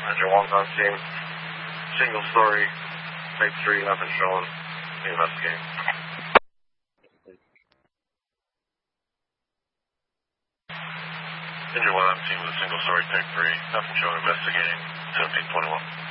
Engine 1's on scene. Single story, type 3, nothing shown. Investigating. Engine 1 on scene with a single story, type 3, nothing shown, investigating. 1721.